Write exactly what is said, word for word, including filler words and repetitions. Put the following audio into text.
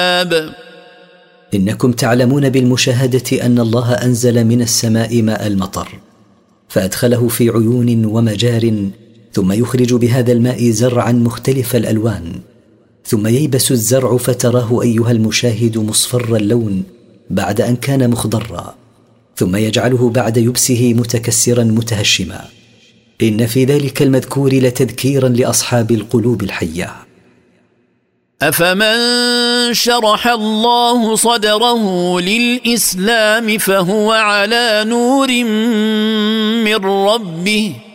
إنكم تعلمون بالمشاهدة أن الله أنزل من السماء ماء المطر فأدخله في عيون ومجار، ثم يخرج بهذا الماء زرعا مختلف الألوان، ثم ييبس الزرع فتراه أيها المشاهد مصفر اللون بعد أن كان مخضرا، ثم يجعله بعد يبسه متكسرا متهشما. إن في ذلك المذكور لتذكيرا لأصحاب القلوب الحية. أفمن شرح الله صدره للإسلام فهو على نور من ربه